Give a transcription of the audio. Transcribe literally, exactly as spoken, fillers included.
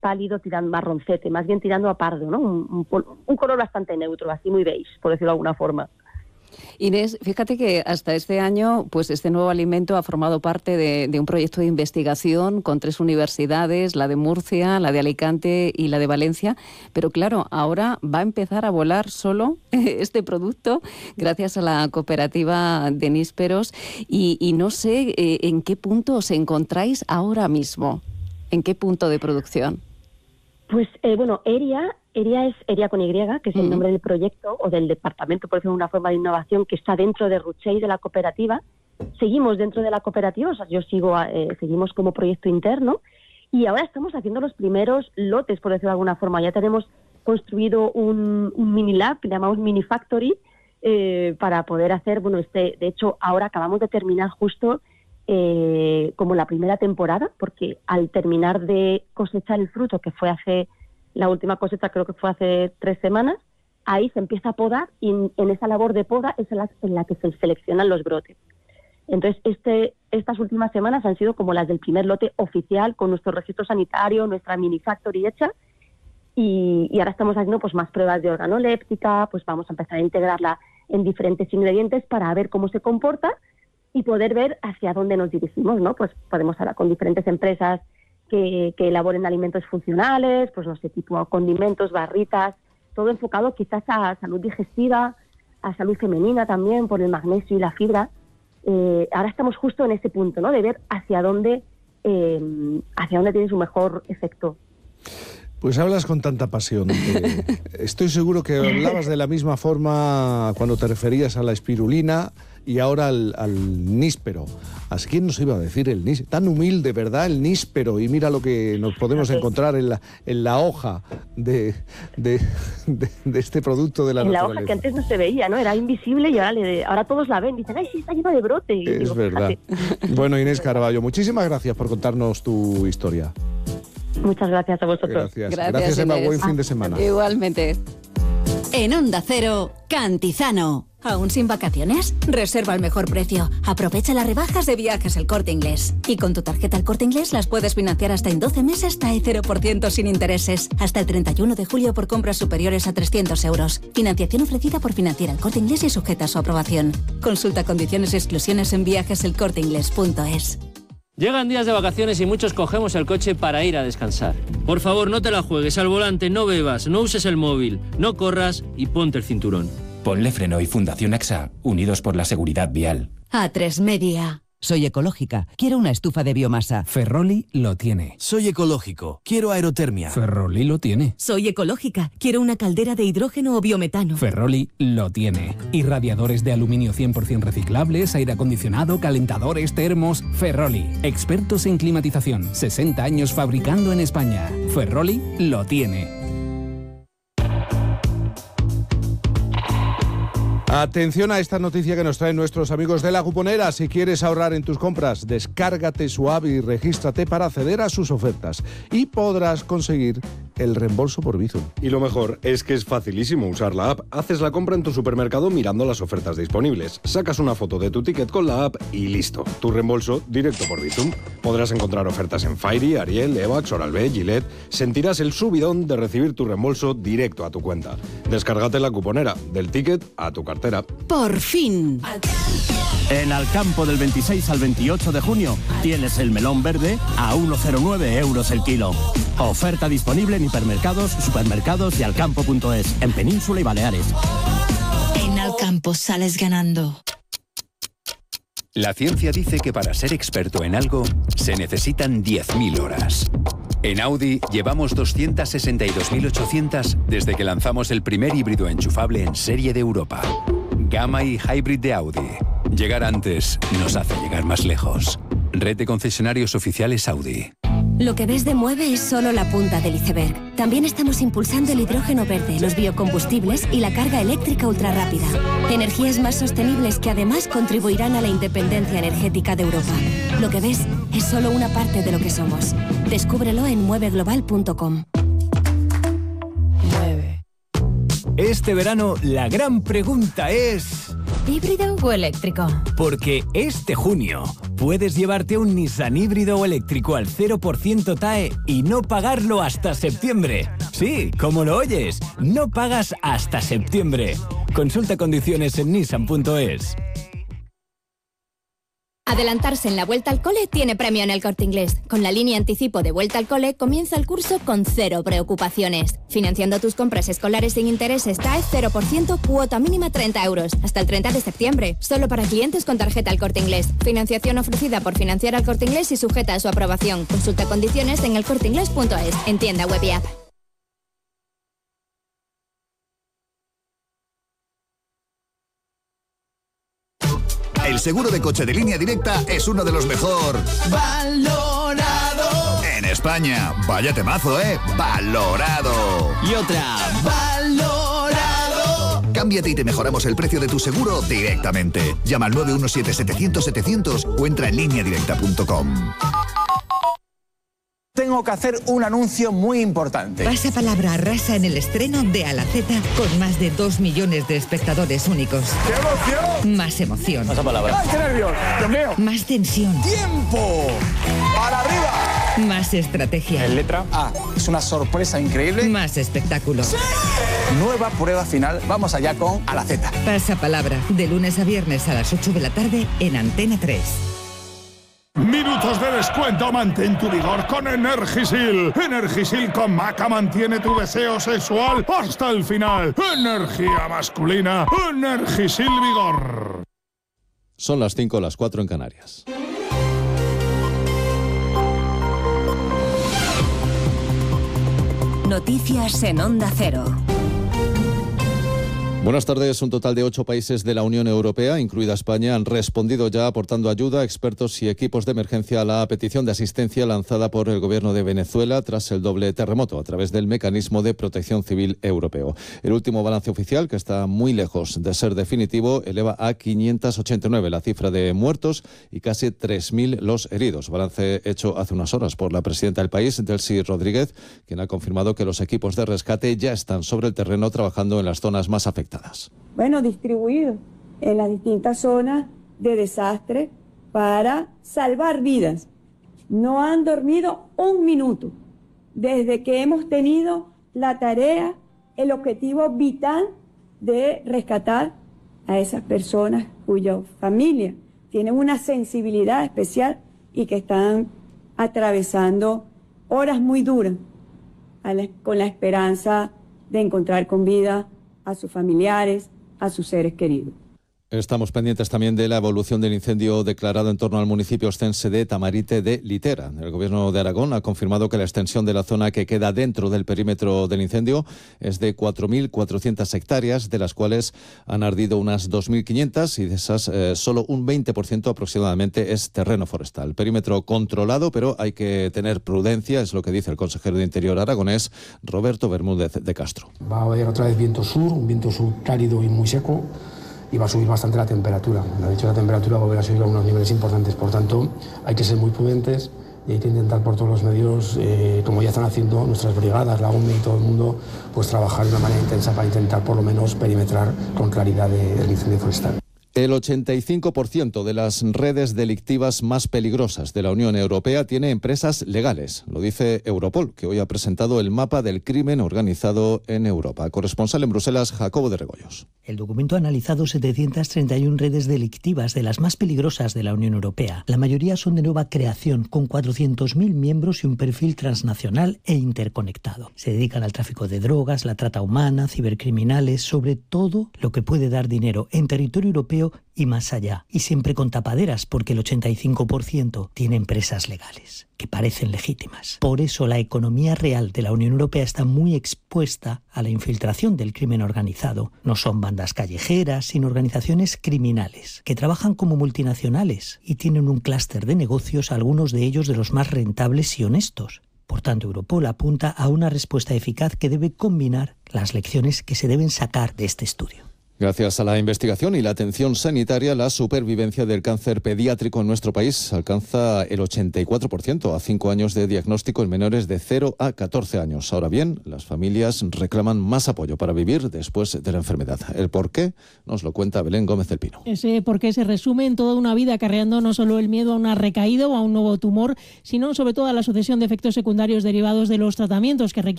pálido, tirando marroncete, más bien tirando a pardo, ¿no? Un, un, un color bastante neutro, así muy beige, por decirlo de alguna forma. Inés, fíjate que hasta este año, pues este nuevo alimento ha formado parte de, de un proyecto de investigación con tres universidades, la de Murcia, la de Alicante y la de Valencia, pero claro, ahora va a empezar a volar solo este producto gracias a la cooperativa de nísperos y, y no sé eh, en qué punto os encontráis ahora mismo, en qué punto de producción. Pues eh, bueno, Eria, Eria es Eria con Y, que es el nombre del proyecto o del departamento, por decirlo de una forma, de innovación que está dentro de Ruchey, de la cooperativa. Seguimos dentro de la cooperativa, o sea, yo sigo, eh, seguimos como proyecto interno y ahora estamos haciendo los primeros lotes, por decirlo de alguna forma. Ya tenemos construido un, un mini lab que llamamos Mini Factory eh, para poder hacer, bueno, este, de hecho, ahora acabamos de terminar justo Eh, como la primera temporada, porque al terminar de cosechar el fruto, que fue hace, la última cosecha creo que fue hace tres semanas, ahí se empieza a podar y en, en esa labor de poda es en la, en la que se seleccionan los brotes. Entonces, este, estas últimas semanas han sido como las del primer lote oficial, con nuestro registro sanitario, nuestra mini factory hecha, y, y ahora estamos haciendo pues más pruebas de organoléptica, pues vamos a empezar a integrarla en diferentes ingredientes para ver cómo se comporta y poder ver hacia dónde nos dirigimos, ¿no? Pues podemos hablar con diferentes empresas que, que elaboren alimentos funcionales, pues no sé, tipo condimentos, barritas, todo enfocado quizás a salud digestiva, a salud femenina también, por el magnesio y la fibra. Eh, ahora estamos justo en ese punto, ¿no? De ver hacia dónde, eh, hacia dónde tiene su mejor efecto. Pues hablas con tanta pasión. Eh, estoy seguro que hablabas de la misma forma cuando te referías a la espirulina y ahora al, al níspero. ¿Así quién nos iba a decir el níspero? Tan humilde, ¿verdad? El níspero. Y mira lo que nos podemos encontrar en la, en la hoja de, de, de, de este producto de la en naturaleza. En la hoja que antes no se veía, ¿no? Era invisible y ahora, le, ahora todos la ven. Dicen, ¡ay, sí, está lleno de brote! Y es digo, verdad. Fíjate. Bueno, Inés Carballo, muchísimas gracias por contarnos tu historia. Muchas gracias a vosotros. Gracias. Gracias, Gracias Emma. Inés. Buen fin de semana. Igualmente. En Onda Cero, Cantizano. ¿Aún sin vacaciones? Reserva al mejor precio. Aprovecha las rebajas de Viajes El Corte Inglés. Y con tu tarjeta El Corte Inglés las puedes financiar hasta en doce meses hasta el cero por ciento sin intereses. Hasta el treinta y uno de julio por compras superiores a trescientos euros. Financiación ofrecida por Financiera El Corte Inglés y sujeta a su aprobación. Consulta condiciones y exclusiones en viajes el corte inglés punto es. Llegan días de vacaciones y muchos cogemos el coche para ir a descansar. Por favor, no te la juegues al volante, no bebas, no uses el móvil, no corras y ponte el cinturón. Ponle Freno y Fundación AXA, unidos por la seguridad vial. A tres Media. Soy ecológica, quiero una estufa de biomasa. Ferroli lo tiene. Soy ecológico, quiero aerotermia. Ferroli lo tiene. Soy ecológica, quiero una caldera de hidrógeno o biometano. Ferroli lo tiene. Irradiadores de aluminio cien por ciento reciclables, aire acondicionado, calentadores, termos. Ferroli, expertos en climatización, sesenta años fabricando en España. Ferroli lo tiene. Atención a esta noticia que nos traen nuestros amigos de La Cuponera. Si quieres ahorrar en tus compras, descárgate su app y regístrate para acceder a sus ofertas. Y podrás conseguir el reembolso por Bizum. Y lo mejor es que es facilísimo usar la app. Haces la compra en tu supermercado mirando las ofertas disponibles. Sacas una foto de tu ticket con la app y listo. Tu reembolso directo por Bizum. Podrás encontrar ofertas en Fairy, Ariel, Evax, Oral-B, Gillette. Sentirás el subidón de recibir tu reembolso directo a tu cuenta. Descárgate La Cuponera, del ticket a tu cartera. Por fin. En Alcampo del veintiséis al veintiocho de junio tienes el melón verde a uno coma cero nueve euros el kilo. Oferta disponible en hipermercados, supermercados y alcampo punto es, en Península y Baleares. En Alcampo sales ganando. La ciencia dice que para ser experto en algo se necesitan diez mil horas. En Audi llevamos doscientas sesenta y dos mil ochocientas desde que lanzamos el primer híbrido enchufable en serie de Europa. Gamma y Hybrid de Audi. Llegar antes nos hace llegar más lejos. Red de concesionarios oficiales Audi. Lo que ves de Mueve es solo la punta del iceberg. También estamos impulsando el hidrógeno verde, los biocombustibles y la carga eléctrica ultrarrápida. Energías más sostenibles que además contribuirán a la independencia energética de Europa. Lo que ves es solo una parte de lo que somos. Descúbrelo en mueve global punto com. Mueve. Este verano la gran pregunta es... ¿híbrido o eléctrico? Porque este junio puedes llevarte un Nissan híbrido o eléctrico al cero por ciento T A E y no pagarlo hasta septiembre. Sí, como lo oyes, no pagas hasta septiembre. Consulta condiciones en nissan punto es. Adelantarse en la Vuelta al Cole tiene premio en El Corte Inglés. Con la línea anticipo de Vuelta al Cole comienza el curso con cero preocupaciones. Financiando tus compras escolares sin intereses T A E cero por ciento, cuota mínima treinta euros. Hasta el treinta de septiembre. Solo para clientes con tarjeta El Corte Inglés. Financiación ofrecida por Financiar al Corte Inglés y sujeta a su aprobación. Consulta condiciones en el corte inglés punto es. En tienda web y app. El seguro de coche de Línea Directa es uno de los mejor valorado en España. Vaya temazo, ¿eh? Valorado. Y otra. Valorado. Cámbiate y te mejoramos el precio de tu seguro directamente. Llama al nueve uno siete setecientos setecientos o entra en línea directa punto com. Tengo que hacer un anuncio muy importante. Pasapalabra arrasa en el estreno de Alaceta con más de dos millones de espectadores únicos. ¡Qué emoción! Más emoción. Pasapalabra. ¡Ay, qué nervios! ¡Dios mío! Más tensión. ¡Tiempo! ¡Para arriba! Más estrategia. En letra A. Es una sorpresa increíble. Más espectáculo. ¡Sí! Nueva prueba final. Vamos allá con Alaceta. Pasapalabra. De lunes a viernes a las ocho de la tarde en Antena tres. Minutos de descuento, mantén tu vigor con Energisil. Energisil con maca mantiene tu deseo sexual hasta el final. Energía masculina, Energisil Vigor. Son las cinco, las cuatro en Canarias. Noticias en Onda Cero. Buenas tardes. Un total de ocho países de la Unión Europea, incluida España, han respondido ya aportando ayuda, expertos y equipos de emergencia a la petición de asistencia lanzada por el gobierno de Venezuela tras el doble terremoto a través del mecanismo de protección civil europeo. El último balance oficial, que está muy lejos de ser definitivo, eleva a quinientos ochenta y nueve la cifra de muertos y casi tres mil los heridos. Balance hecho hace unas horas por la presidenta del país, Delcy Rodríguez, quien ha confirmado que los equipos de rescate ya están sobre el terreno trabajando en las zonas más afectadas. Bueno, distribuidos en las distintas zonas de desastre para salvar vidas. No han dormido un minuto desde que hemos tenido la tarea, el objetivo vital de rescatar a esas personas cuya familia tienen una sensibilidad especial y que están atravesando horas muy duras a la, con la esperanza de encontrar con vida a sus familiares, a sus seres queridos. Estamos pendientes también de la evolución del incendio declarado en torno al municipio ostense de Tamarite de Litera. El Gobierno de Aragón ha confirmado que la extensión de la zona que queda dentro del perímetro del incendio es de cuatro mil cuatrocientas hectáreas, de las cuales han ardido unas dos mil quinientas y de esas eh, solo un veinte por ciento aproximadamente es terreno forestal. Perímetro controlado, pero hay que tener prudencia, es lo que dice el consejero de Interior aragonés, Roberto Bermúdez de Castro. Va a haber otra vez viento sur, un viento sur cálido y muy seco, y va a subir bastante la temperatura. De hecho, la temperatura va a volver a subir a unos niveles importantes. Por tanto, hay que ser muy prudentes y hay que intentar por todos los medios, eh, como ya están haciendo nuestras brigadas, la U M E y todo el mundo, pues trabajar de una manera intensa para intentar por lo menos perimetrar con claridad de, el incendio forestal. El ochenta y cinco por ciento de las redes delictivas más peligrosas de la Unión Europea tiene empresas legales. Lo dice Europol, que hoy ha presentado el mapa del crimen organizado en Europa. Corresponsal en Bruselas, Jacobo de Regoyos. El documento ha analizado setecientas treinta y una redes delictivas de las más peligrosas de la Unión Europea. La mayoría son de nueva creación, con cuatrocientos mil miembros y un perfil transnacional e interconectado. Se dedican al tráfico de drogas, la trata humana, cibercriminales, sobre todo lo que puede dar dinero en territorio europeo y más allá, y siempre con tapaderas, porque el ochenta y cinco por ciento tiene empresas legales que parecen legítimas. Por eso la economía real de la Unión Europea está muy expuesta a la infiltración del crimen organizado. No son bandas callejeras, sino organizaciones criminales que trabajan como multinacionales y tienen un clúster de negocios, algunos de ellos de los más rentables y honestos. Por tanto, Europol apunta a una respuesta eficaz que debe combinar las lecciones que se deben sacar de este estudio. Gracias a la investigación y la atención sanitaria, la supervivencia del cáncer pediátrico en nuestro país alcanza el ochenta y cuatro por ciento a cinco años de diagnóstico en menores de cero a catorce años. Ahora bien, las familias reclaman más apoyo para vivir después de la enfermedad. ¿El por qué? Nos lo cuenta Belén Gómez del Pino. Ese por qué se resume en toda una vida, acarreando no solo el miedo a una recaída o a un nuevo tumor, sino sobre todo a la sucesión de efectos secundarios derivados de los tratamientos que requieren